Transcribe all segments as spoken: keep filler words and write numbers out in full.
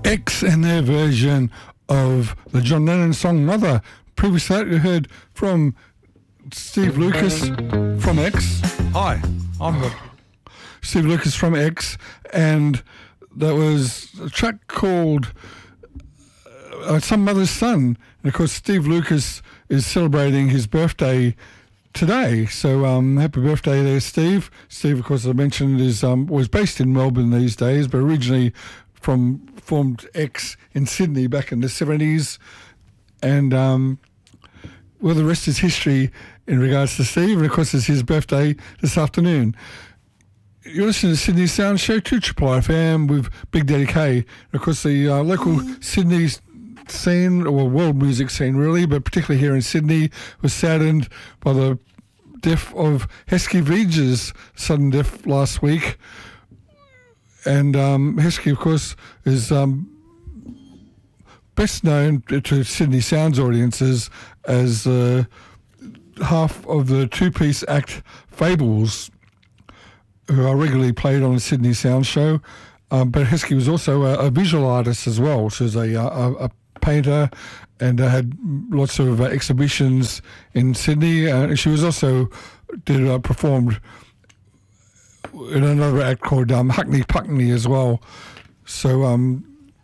X and their version of the John Lennon song Mother. Previous to that, you heard from Steve Lucas from X. Hi, I'm Rob. Steve Lucas from X, and that was a track called uh, Some Mother's Son. And of course, Steve Lucas is celebrating his birthday today. So um, happy birthday there, Steve. Steve, of course, as I mentioned, is um, was based in Melbourne these days, but originally from formed X in Sydney back in the seventies. And um, well, the rest is history in regards to Steve. And of course, it's his birthday this afternoon. You're listening to the Sydney Sound Show, two Triple R F M with Big Daddy K. And of course, the uh, local Sydney scene, or world music scene really, but particularly here in Sydney, was saddened by the death of Heskey Veges, sudden death last week. And um, Heskey, of course, is um, best known to Sydney Sounds audiences as uh, half of the two-piece act Fables, who are regularly played on the Sydney Sound Show. Um, but Heskey was also a, a visual artist as well. She was a, a, a painter and uh, had lots of uh, exhibitions in Sydney. Uh, she was also did uh, performed in another act called um, Huckney Puckney as well. So um,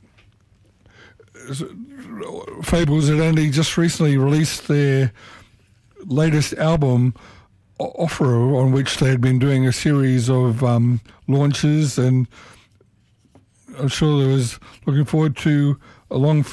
Fables had only just recently released their latest album, Offer, on which they had been doing a series of um, launches, and I'm sure there was looking forward to a long